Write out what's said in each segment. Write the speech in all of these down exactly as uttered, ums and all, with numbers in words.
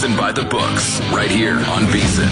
VSiN by the books, right here on VSiN.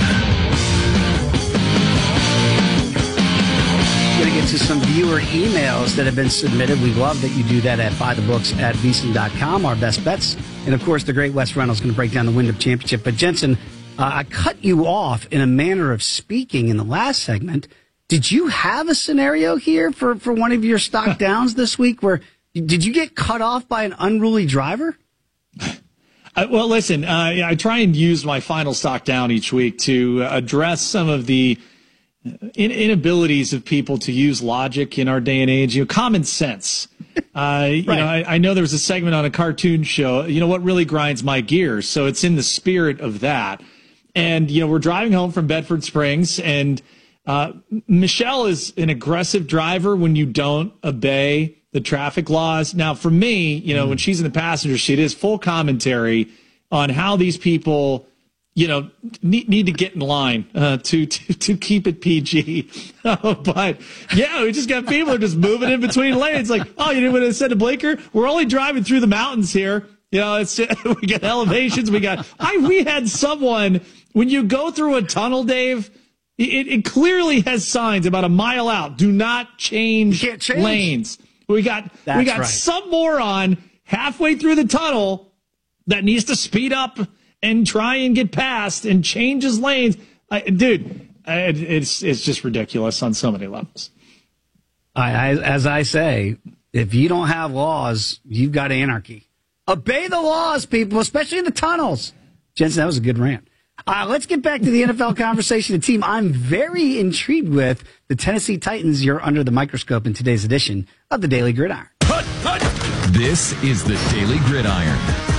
Going to get to some viewer emails that have been submitted. We love that you do that at buy the books at V S I N dot com, our best bets. And, of course, the great Wes Reynolds going to break down the Wyndham Championship. But, Jensen, uh, I cut you off in a manner of speaking in the last segment. Did you have a scenario here for, for one of your stock downs this week where did you get cut off by an unruly driver? Uh, well, listen, uh, I try and use my final stock down each week to address some of the in- inabilities of people to use logic in our day and age. You know, common sense. Uh, you right. know, I, I know there was a segment on a cartoon show. You know what really grinds my gears? So it's in the spirit of that. And you know, we're driving home from Bedford Springs, and uh, Michelle is an aggressive driver when you don't obey the traffic laws. Now, for me, you know, mm. when she's in the passenger seat, it is full commentary on how these people, you know, need, need to get in line uh, to, to to keep it P G. But yeah, we just got people who are just moving in between lanes. Like, oh, you didn't want to send a blinker? We're only driving through the mountains here. You know, it's we got elevations. We got. I we had someone when you go through a tunnel, Dave. It, it clearly has signs about a mile out. Do not change, change. lanes. We got That's we got right. some moron halfway through the tunnel that needs to speed up and try and get past and change his lanes. I, dude, it, it's it's just ridiculous on so many levels. I, I, as I say, if you don't have laws, you've got anarchy. Obey the laws, people, especially in the tunnels. Jensen, that was a good rant. Uh, let's get back to the N F L conversation. A team I'm very intrigued with, the Tennessee Titans. You're under the microscope in today's edition of the Daily Gridiron. Cut, cut. This is the Daily Gridiron.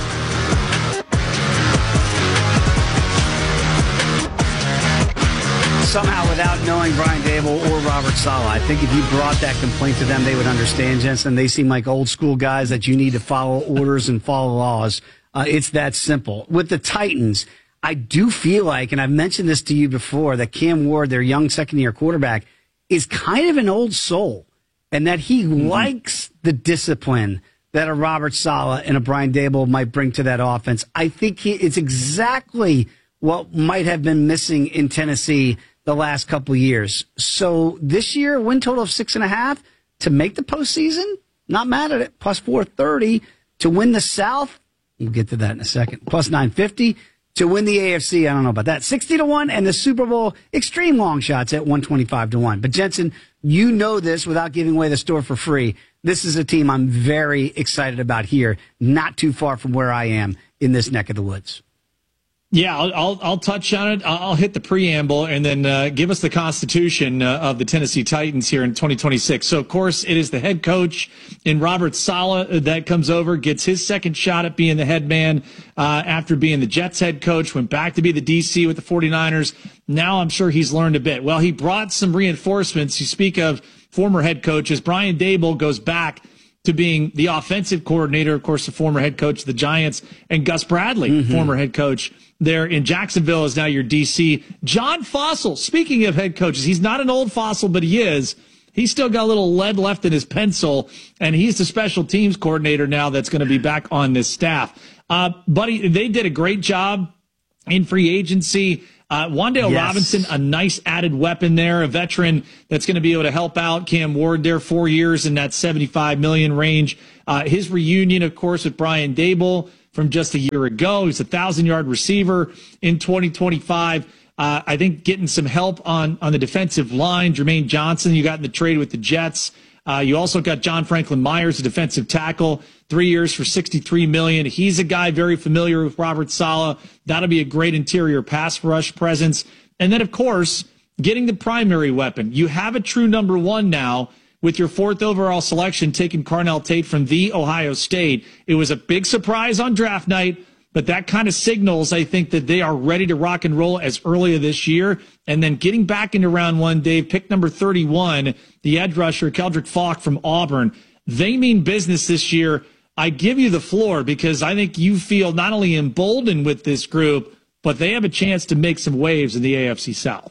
Somehow, without knowing Brian Dable or Robert Saleh, I think if you brought that complaint to them, they would understand, Jensen. They seem like old school guys that you need to follow orders and follow laws. Uh, it's that simple. With the Titans, I do feel like, and I've mentioned this to you before, that Cam Ward, their young second-year quarterback, is kind of an old soul, and that he mm-hmm. likes the discipline that a Robert Saleh and a Brian Dable might bring to that offense. I think he, it's exactly what might have been missing in Tennessee the last couple of years. So this year, a win total of six and a half to make the postseason, not mad at it. Plus four thirty to win the South. We'll get to that in a second. Plus nine fifty. To win the A F C, I don't know about that. sixty to one, and the Super Bowl extreme long shots at one twenty-five to one. But, Jensen, you know this without giving away the store for free. This is a team I'm very excited about here, not too far from where I am in this neck of the woods. Yeah, I'll, I'll, I'll touch on it. I'll, I'll hit the preamble and then uh, give us the constitution uh, of the Tennessee Titans here in twenty twenty-six. So, of course, it is the head coach in Robert Saleh that comes over, gets his second shot at being the head man uh, after being the Jets head coach, went back to be the D C with the 49ers. Now I'm sure he's learned a bit. Well, he brought some reinforcements. You speak of former head coaches. Brian Dable goes back to being the offensive coordinator, of course, the former head coach of the Giants, and Gus Bradley, mm-hmm. former head coach there in Jacksonville, is now your D C. John Fossil, speaking of head coaches, he's not an old fossil, but he is. He's still got a little lead left in his pencil, and he's the special teams coordinator now that's going to be back on this staff. Uh, buddy, they did a great job in free agency. Uh, Wan'Dale yes. Robinson, a nice added weapon there, a veteran that's going to be able to help out Cam Ward there, four years in that seventy-five million dollars range. Uh, his reunion, of course, with Brian Dable from just a year ago. He's a thousand-yard receiver in twenty twenty-five. Uh, I think getting some help on, on the defensive line. Jermaine Johnson, you got in the trade with the Jets. Uh, you also got John Franklin Myers, a defensive tackle, three years for sixty-three million dollars. He's a guy very familiar with Robert Saleh. That'll be a great interior pass rush presence. And then, of course, getting the primary weapon. You have a true number one now with your fourth overall selection, taking Carnell Tate from The Ohio State. It was a big surprise on draft night, but that kind of signals, I think, that they are ready to rock and roll as early this year. And then getting back into round one, Dave, pick number thirty-one, the edge rusher, Keldrick Falk from Auburn. They mean business this year. I give you the floor because I think you feel not only emboldened with this group, but they have a chance to make some waves in the A F C South.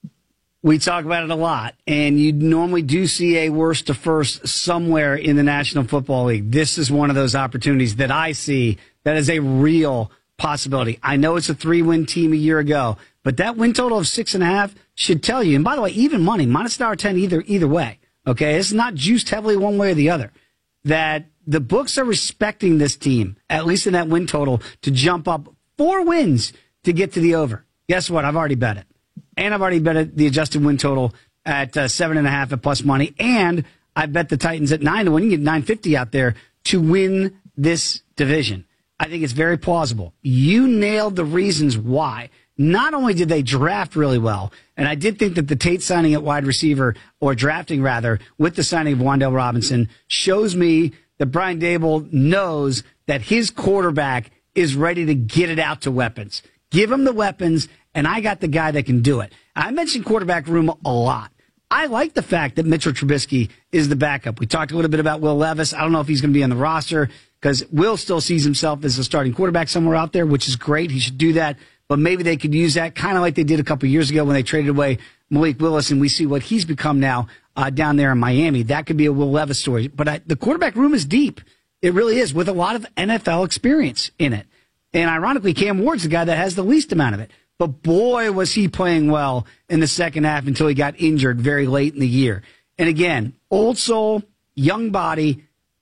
We talk about it a lot, and you normally do see a worst to first somewhere in the National Football League. This is one of those opportunities that I see that is a real possibility. I know it's a three-win team a year ago, but that win total of six and a half should tell you. And by the way, even money, minus one ten either either way. Okay, it's not juiced heavily one way or the other. That the books are respecting this team, at least in that win total, to jump up four wins to get to the over. Guess what? I've already bet it. And I've already bet it, the adjusted win total at uh, seven and a half at plus money. And I bet the Titans at nine to win. You can get nine fifty out there to win this division. I think it's very plausible. You nailed the reasons why. Not only did they draft really well, and I did think that the Tate signing at wide receiver, or drafting rather, with the signing of Wan'Dale Robinson, shows me that Brian Daboll knows that his quarterback is ready to get it out to weapons. Give him the weapons, and I got the guy that can do it. I mentioned quarterback room a lot. I like the fact that Mitchell Trubisky is the backup. We talked a little bit about Will Levis. I don't know if he's going to be on the roster because Will still sees himself as a starting quarterback somewhere out there, which is great. He should do that. But maybe they could use that kind of like they did a couple of years ago when they traded away Malik Willis, and we see what he's become now uh, down there in Miami. That could be a Will Levis story. But I, the quarterback room is deep. It really is, with a lot of N F L experience in it. And ironically, Cam Ward's the guy that has the least amount of it. But boy, was he playing well in the second half until he got injured very late in the year. And again, old soul, young body,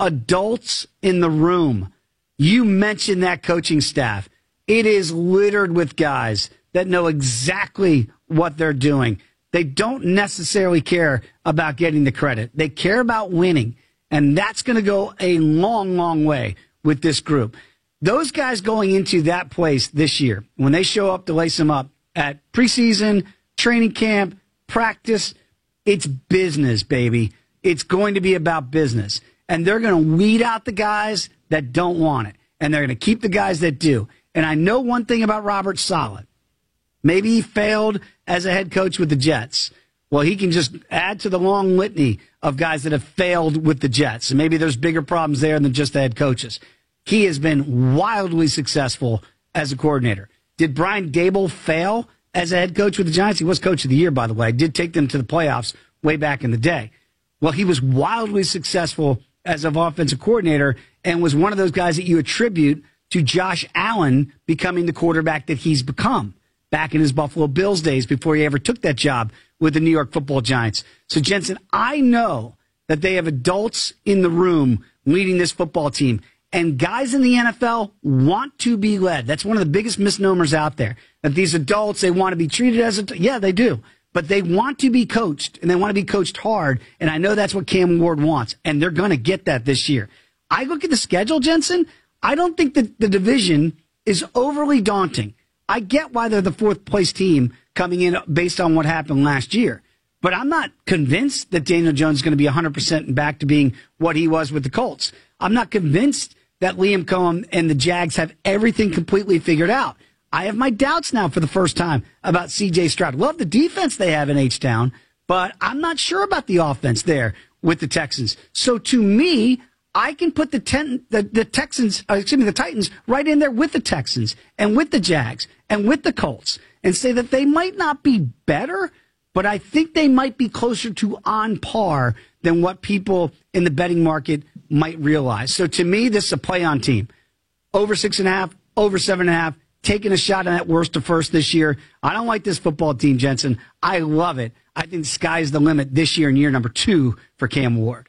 adults in the room. You mentioned that coaching staff. It is littered with guys that know exactly what they're doing. They don't necessarily care about getting the credit. They care about winning. And that's going to go a long, long way with this group. Those guys going into that place this year, when they show up to lace them up at preseason, training camp, practice, it's business, baby. It's going to be about business. And they're going to weed out the guys that don't want it. And they're going to keep the guys that do. And I know one thing about Robert Saleh. Maybe he failed as a head coach with the Jets. Well, he can just add to the long litany of guys that have failed with the Jets. And maybe there's bigger problems there than just the head coaches. He has been wildly successful as a coordinator. Did Brian Daboll fail as a head coach with the Giants? He was coach of the year, by the way. I did take them to the playoffs way back in the day. Well, he was wildly successful as an offensive coordinator and was one of those guys that you attribute to Josh Allen becoming the quarterback that he's become back in his Buffalo Bills days before he ever took that job with the New York Football Giants. So, Jensen, I know that they have adults in the room leading this football team. And guys in the N F L want to be led. That's one of the biggest misnomers out there. That these adults, they want to be treated as a, t- yeah, they do. But they want to be coached, and they want to be coached hard. And I know that's what Cam Ward wants. And they're going to get that this year. I look at the schedule, Jensen. I don't think that the division is overly daunting. I get why they're the fourth place team coming in based on what happened last year. But I'm not convinced that Daniel Jones is going to be one hundred percent back to being what he was with the Colts. I'm not convinced that Liam Cohen and the Jags have everything completely figured out. I have my doubts now for the first time about C J Stroud. Love the defense they have in H-Town, but I'm not sure about the offense there with the Texans. So to me, I can put the ten, the, the Texans, uh, excuse me, the Titans right in there with the Texans and with the Jags and with the Colts and say that they might not be better, but I think they might be closer to on par than what people in the betting market might realize. So to me, this is a play-on team. Over six and a half, over seven and a half, taking a shot on that worst to first this year. I don't like this football team, Jensen. I love it. I think the sky's the limit this year in year number two for Cam Ward.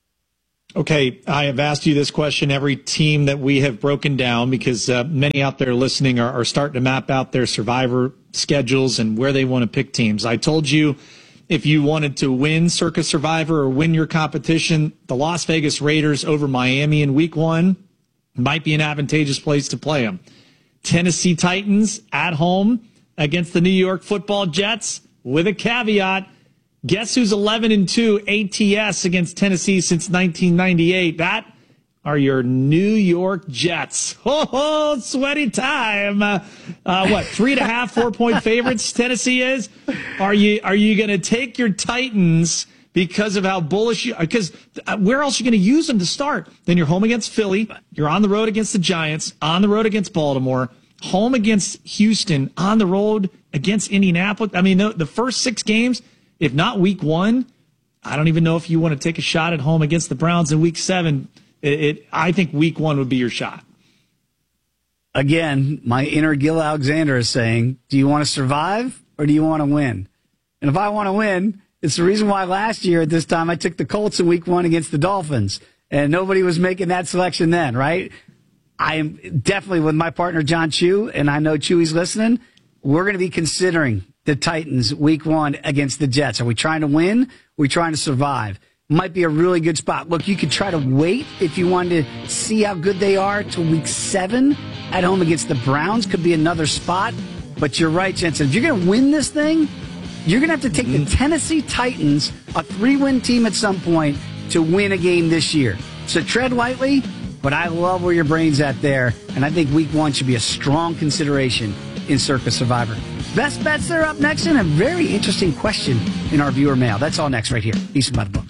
Okay, I have asked you this question every team that we have broken down because uh, many out there listening are, are starting to map out their survivor schedules and where they want to pick teams. I told you if you wanted to win Circa Survivor or win your competition, the Las Vegas Raiders over Miami in week one might be an advantageous place to play them. Tennessee Titans at home against the New York Football Jets with a caveat. Guess who's eleven and two A T S against Tennessee since nineteen ninety-eight? That are your New York Jets. Oh, sweaty time. Uh, uh, what, three and a half, four point favorites Tennessee is? Are you are you going to take your Titans because of how bullish you are? Because where else are you going to use them to start? Then you're home against Philly. You're on the road against the Giants, on the road against Baltimore, home against Houston, on the road against Indianapolis. I mean, the, the first six games, if not week one, I don't even know if you want to take a shot at home against the Browns in week seven. It, it, I think week one would be your shot. again, my inner Gil Alexander is saying, do you want to survive or do you want to win? And if I want to win, it's the reason why last year at this time I took the Colts in week one against the Dolphins. And nobody was making that selection then, right? I am definitely with my partner, John Chew, and I know Chewy's listening. We're going to be considering the Titans week one against the Jets. Are we trying to win? Are we trying to survive? Might be a really good spot. Look, you could try to wait if you wanted to see how good they are till week seven at home against the Browns. Could be another spot. But you're right, Jensen. If you're going to win this thing, you're going to have to take the Tennessee Titans, a three-win team at some point, to win a game this year. So tread lightly, but I love where your brain's at there. And I think week one should be a strong consideration in Circa Survivor. Best bets are up next, and a very interesting question in our viewer mail. That's all next right here. Easton by the Books.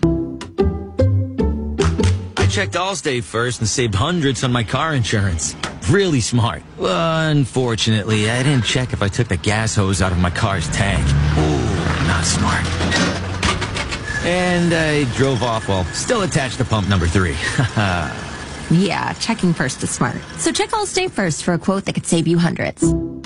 I checked Allstate first and saved hundreds on my car insurance. Really smart. Unfortunately, I didn't check if I took the gas hose out of my car's tank. Ooh, not smart. And I drove off while still attached to pump number three. Yeah, checking first is smart. So check Allstate first for a quote that could save you hundreds.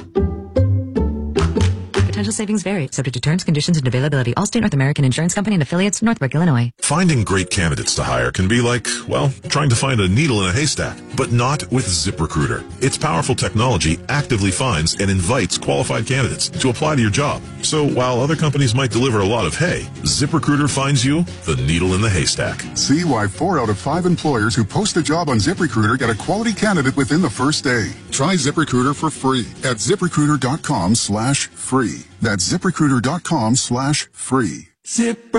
Potential savings vary, subject to terms, conditions, and availability. Allstate North American Insurance Company and affiliates, Northbrook, Illinois. Finding great candidates to hire can be like, well, trying to find a needle in a haystack, but not with ZipRecruiter. Its powerful technology actively finds and invites qualified candidates to apply to your job. So while other companies might deliver a lot of hay, ZipRecruiter finds you the needle in the haystack. See why four out of five employers who post a job on ZipRecruiter get a quality candidate within the first day. Try ZipRecruiter for free at ZipRecruiter.com slash free. That's ZipRecruiter.com slash free. Zip